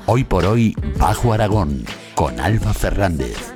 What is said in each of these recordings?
Hoy por hoy, Bajo Aragón, con Alba Fernández.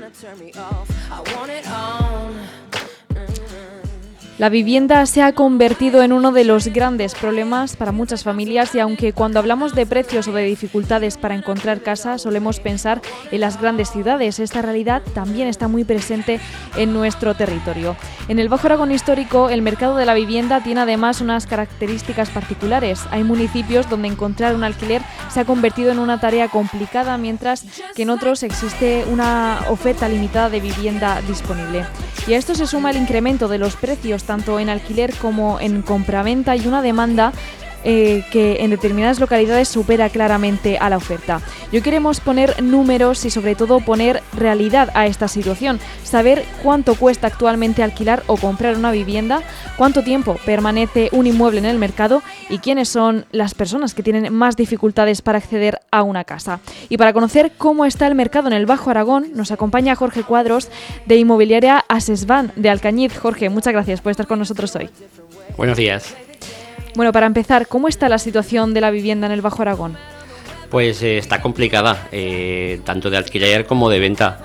La vivienda se ha convertido en uno de los grandes problemas para muchas familias y aunque cuando hablamos de precios o de dificultades para encontrar casa solemos pensar en las grandes ciudades, esta realidad también está muy presente en nuestro territorio. En el Bajo Aragón histórico, el mercado de la vivienda tiene además unas características particulares. Hay municipios donde encontrar un alquiler se ha convertido en una tarea complicada, mientras que en otros existe una oferta limitada de vivienda disponible. Y a esto se suma el incremento de los precios tanto en alquiler como en compraventa y una demanda que en determinadas localidades supera claramente a la oferta. Y hoy queremos poner números y sobre todo poner realidad a esta situación, saber cuánto cuesta actualmente alquilar o comprar una vivienda, cuánto tiempo permanece un inmueble en el mercado y quiénes son las personas que tienen más dificultades para acceder a una casa. Y para conocer cómo está el mercado en el Bajo Aragón, nos acompaña Jorge Cuadros de Inmobiliaria Asesban de Alcañiz. Jorge, muchas gracias por estar con nosotros hoy. Buenos días. Bueno, para empezar, ¿cómo está la situación de la vivienda en el Bajo Aragón? Pues está complicada, tanto de alquiler como de venta.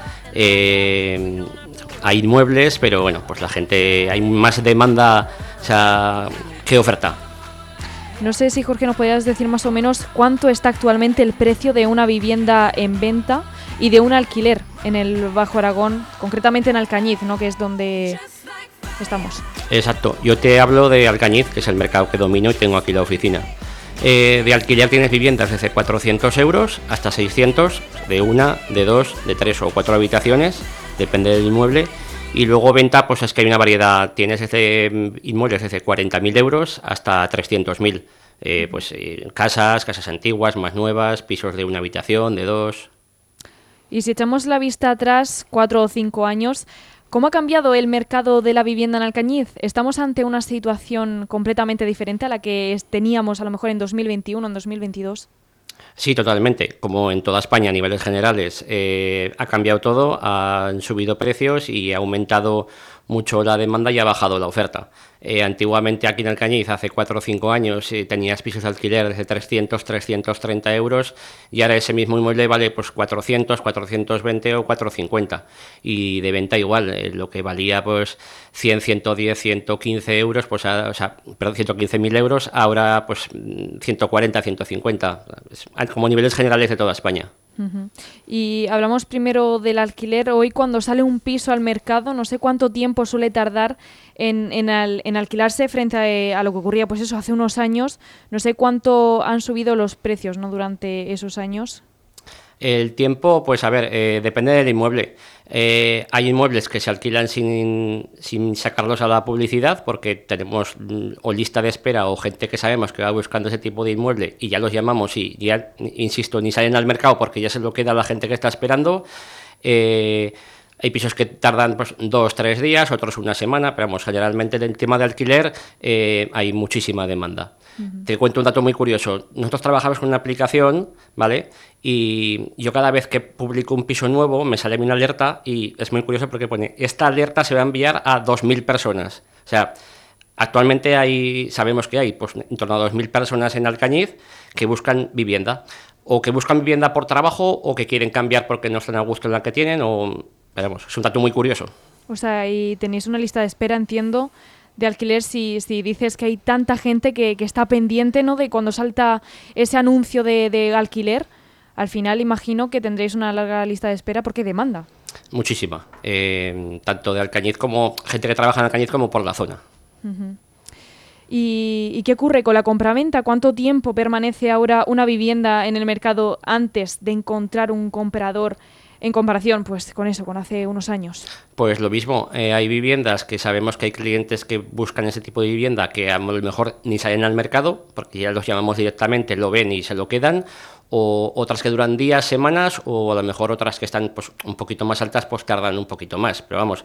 Hay inmuebles, pero bueno, pues la gente, hay más demanda, o sea, que oferta. No sé si, Jorge, nos podrías decir más o menos cuánto está actualmente el precio de una vivienda en venta y de un alquiler en el Bajo Aragón, concretamente en Alcañiz, ¿no?, que es donde estamos. Exacto, yo te hablo de Alcañiz, que es el mercado que domino y tengo aquí la oficina. De alquiler tienes viviendas desde 400 euros hasta 600, de una, de dos, de tres o cuatro habitaciones, depende del inmueble. Y luego venta, pues es que hay una variedad, tienes desde inmuebles desde 40.000 euros hasta 300.000. Casas antiguas, más nuevas, pisos de una habitación, de dos. Y si echamos la vista atrás, 4 o 5 años, ¿cómo ha cambiado el mercado de la vivienda en Alcañiz? ¿Estamos ante una situación completamente diferente a la que teníamos a lo mejor en 2021, en 2022? Sí, totalmente. Como en toda España a niveles generales ha cambiado todo, han subido precios y ha aumentado mucho la demanda y ha bajado la oferta. Antiguamente aquí en Alcañiz, hace 4 o 5 años, tenías pisos de alquiler desde 300, 330 euros y ahora ese mismo inmueble vale pues 400, 420 o 450. Y de venta igual, lo que valía pues 100, 110, 115 euros, pues 115.000 euros, ahora pues 140, 150, como niveles generales de toda España. Uh-huh. Y hablamos primero del alquiler. Hoy cuando sale un piso al mercado, no sé cuánto tiempo suele tardar en alquilarse frente a lo que ocurría pues eso hace unos años. No sé cuánto han subido los precios, ¿no?, durante esos años. El tiempo, pues a ver, depende del inmueble. Hay inmuebles que se alquilan sin sacarlos a la publicidad porque tenemos o lista de espera o gente que sabemos que va buscando ese tipo de inmueble y ya los llamamos y ya, insisto, ni salen al mercado porque ya se lo queda la gente que está esperando. Hay pisos que tardan pues 2 o 3 días, otros una semana, pero vamos, generalmente en el tema de alquiler hay muchísima demanda. Uh-huh. Te cuento un dato muy curioso. Nosotros trabajamos con una aplicación, ¿vale? Y yo cada vez que publico un piso nuevo me sale una alerta y es muy curioso porque pone, esta alerta se va a enviar a 2.000 personas. O sea, actualmente sabemos que hay pues, en torno a 2.000 personas en Alcañiz que buscan vivienda. O que buscan vivienda por trabajo o que quieren cambiar porque no están a gusto en la que tienen Veremos, es un dato muy curioso. O sea, y tenéis una lista de espera, entiendo, de alquiler si dices que hay tanta gente que está pendiente, ¿no?, de cuando salta ese anuncio de alquiler. Al final imagino que tendréis una larga lista de espera porque demanda. Muchísima. Tanto de Alcañiz como gente que trabaja en Alcañiz como por la zona. Uh-huh. ¿Y qué ocurre con la compraventa? ¿Cuánto tiempo permanece ahora una vivienda en el mercado antes de encontrar un comprador en comparación pues con hace unos años? Pues lo mismo, hay viviendas que sabemos que hay clientes que buscan ese tipo de vivienda que a lo mejor ni salen al mercado porque ya los llamamos directamente, lo ven y se lo quedan, o otras que duran días, semanas, o a lo mejor otras que están pues un poquito más altas pues tardan un poquito más, pero vamos,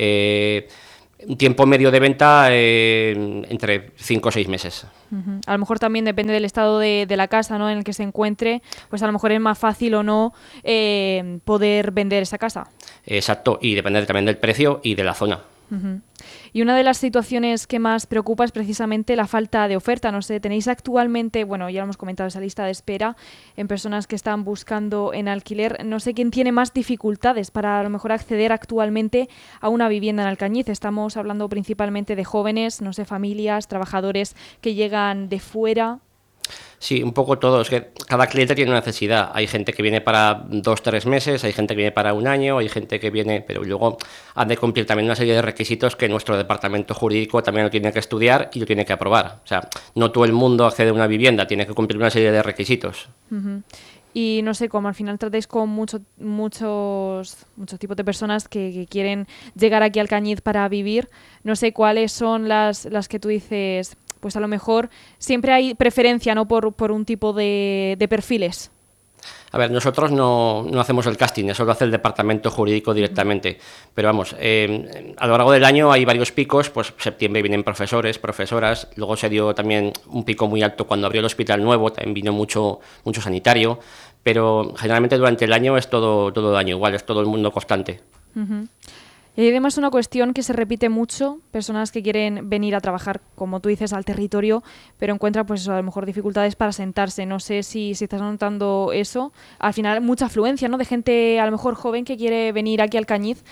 un tiempo medio de venta entre 5 o 6 meses. Uh-huh. A lo mejor también depende del estado de la casa, ¿no?, en el que se encuentre, pues a lo mejor es más fácil o no poder vender esa casa. Exacto, y depende también del precio y de la zona. Uh-huh. Y una de las situaciones que más preocupa es precisamente la falta de oferta. No sé, tenéis actualmente, bueno, ya lo hemos comentado, esa lista de espera en personas que están buscando en alquiler. No sé quién tiene más dificultades para a lo mejor acceder actualmente a una vivienda en Alcañiz. Estamos hablando principalmente de jóvenes, no sé, familias, trabajadores que llegan de fuera. Sí, un poco todo. Es que cada cliente tiene una necesidad. Hay gente que viene para 2, 3 meses, hay gente que viene para un año, hay gente que viene, pero luego han de cumplir también una serie de requisitos que nuestro departamento jurídico también lo tiene que estudiar y lo tiene que aprobar. O sea, no todo el mundo accede a una vivienda, tiene que cumplir una serie de requisitos. Uh-huh. Y no sé, como al final tratáis con muchos tipos de personas que quieren llegar aquí al Cañiz para vivir, no sé cuáles son las que tú dices, pues a lo mejor siempre hay preferencia, ¿no? por un tipo de perfiles. A ver, nosotros no hacemos el casting, eso lo hace el departamento jurídico directamente. Pero vamos, a lo largo del año hay varios picos, pues septiembre vienen profesores, profesoras, luego se dio también un pico muy alto cuando abrió el hospital nuevo, también vino mucho sanitario, pero generalmente durante el año es todo el año igual, es todo el mundo constante. Uh-huh. Y además una cuestión que se repite mucho, personas que quieren venir a trabajar, como tú dices, al territorio, pero encuentran pues a lo mejor dificultades para sentarse. No sé si estás notando eso. Al final mucha afluencia, ¿no? De gente a lo mejor joven que quiere venir aquí al Cañiz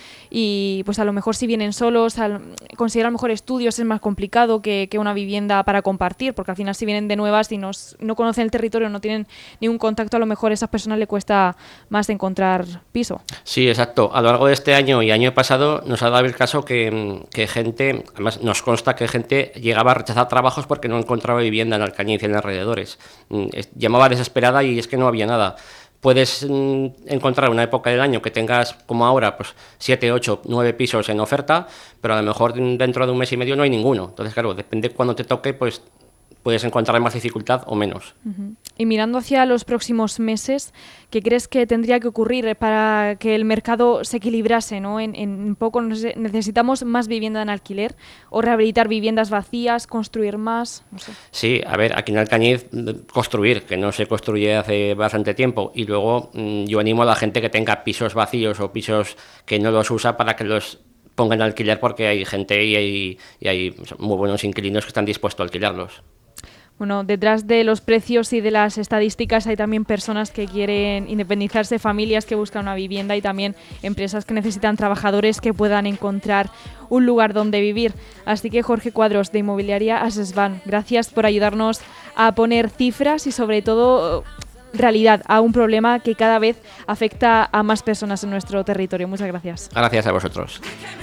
y pues a lo mejor si vienen solos, conseguir a lo mejor estudios es más complicado que una vivienda para compartir, porque al final si vienen de nuevas y no conocen el territorio, no tienen ningún contacto, a lo mejor a esas personas le cuesta más encontrar piso. Sí, exacto. A lo largo de este año y año pasado nos ha dado el caso que gente, además nos consta que gente llegaba a rechazar trabajos porque no encontraba vivienda en Alcañiz y en alrededores. Llamaba desesperada y es que no había nada. Puedes encontrar una época del año que tengas, como ahora, pues 7, 8, 9 pisos en oferta, pero a lo mejor dentro de un mes y medio no hay ninguno. Entonces, claro, depende cuando te toque, pues puedes encontrar más dificultad o menos. Uh-huh. Y mirando hacia los próximos meses, ¿qué crees que tendría que ocurrir para que el mercado se equilibrase, ¿no? En poco necesitamos más vivienda en alquiler o rehabilitar viviendas vacías, construir más, no sé. Sí, a ver, aquí en Alcañiz construir, que no se construye hace bastante tiempo, y luego yo animo a la gente que tenga pisos vacíos o pisos que no los usa para que los pongan a alquiler porque hay gente y hay muy buenos inquilinos que están dispuestos a alquilarlos. Bueno, detrás de los precios y de las estadísticas hay también personas que quieren independizarse, familias que buscan una vivienda y también empresas que necesitan trabajadores que puedan encontrar un lugar donde vivir. Así que Jorge Cuadros, de Inmobiliaria Asesban, gracias por ayudarnos a poner cifras y sobre todo realidad a un problema que cada vez afecta a más personas en nuestro territorio. Muchas gracias. Gracias a vosotros.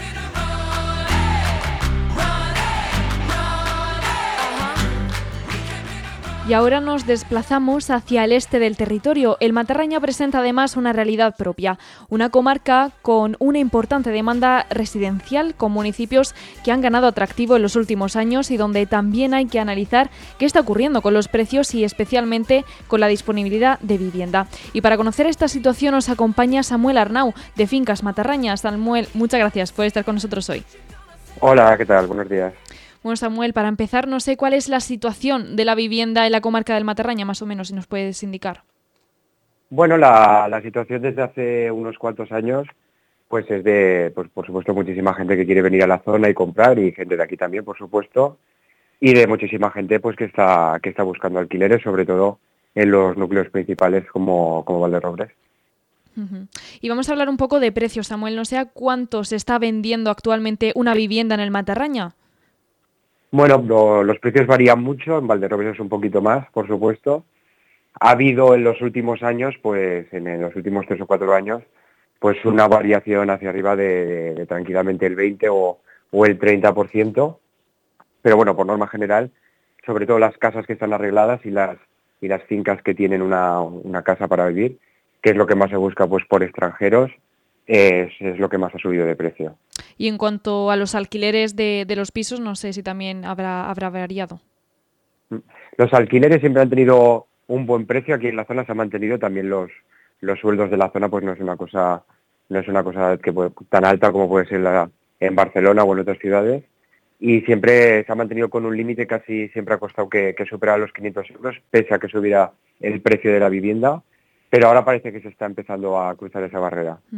Y ahora nos desplazamos hacia el este del territorio. El Matarraña presenta además una realidad propia, una comarca con una importante demanda residencial, con municipios que han ganado atractivo en los últimos años y donde también hay que analizar qué está ocurriendo con los precios y especialmente con la disponibilidad de vivienda. Y para conocer esta situación nos acompaña Samuel Arnau, de Fincas Matarraña. Samuel, muchas gracias por estar con nosotros hoy. Hola, ¿qué tal? Buenos días. Bueno, Samuel, para empezar, no sé cuál es la situación de la vivienda en la comarca del Matarraña, más o menos, si nos puedes indicar. Bueno, la situación desde hace unos cuantos años, pues es de, pues por supuesto, muchísima gente que quiere venir a la zona y comprar, y gente de aquí también, por supuesto, y de muchísima gente pues que está buscando alquileres, sobre todo en los núcleos principales como Valderrobres. Uh-huh. Y vamos a hablar un poco de precios, Samuel. No sé a cuánto se está vendiendo actualmente una vivienda en el Matarraña. Bueno, los precios varían mucho, en Valderrobres es un poquito más, por supuesto. Ha habido en los últimos años, pues en los últimos 3 o 4 años, pues una variación hacia arriba de tranquilamente el 20 o el 30%, pero bueno, por norma general, sobre todo las casas que están arregladas y las fincas que tienen una casa para vivir, que es lo que más se busca pues por extranjeros, es lo que más ha subido de precio. Y en cuanto a los alquileres de los pisos, no sé si también habrá variado. Los alquileres siempre han tenido un buen precio. Aquí en la zona se han mantenido también los sueldos de la zona, pues no es una cosa que tan alta como puede ser en Barcelona o en otras ciudades. Y siempre se ha mantenido con un límite, casi siempre ha costado que superara los 500 euros, pese a que subiera el precio de la vivienda. Pero ahora parece que se está empezando a cruzar esa barrera. Uh-huh.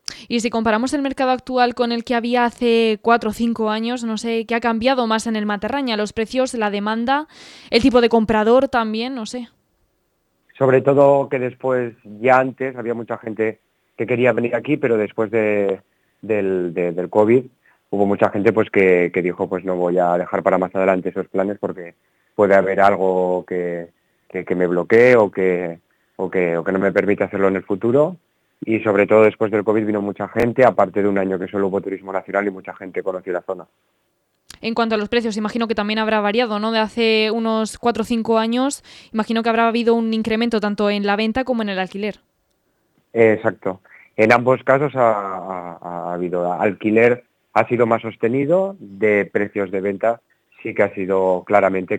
Y si comparamos el mercado actual con el que había hace 4 o 5 años, no sé, ¿qué ha cambiado más en el Matarraña? ¿Los precios, la demanda, el tipo de comprador también? No sé. Sobre todo que después, ya antes, había mucha gente que quería venir aquí, pero después del COVID hubo mucha gente pues que dijo pues no voy a dejar para más adelante esos planes porque puede haber algo que me bloquee o que no me permite hacerlo en el futuro. Y sobre todo después del COVID vino mucha gente, aparte de un año que solo hubo turismo nacional y mucha gente conoció la zona. En cuanto a los precios, imagino que también habrá variado, ¿no? De hace unos 4 o 5 años, imagino que habrá habido un incremento tanto en la venta como en el alquiler. Exacto. En ambos casos ha habido alquiler, ha sido más sostenido, de precios de venta sí que ha sido claramente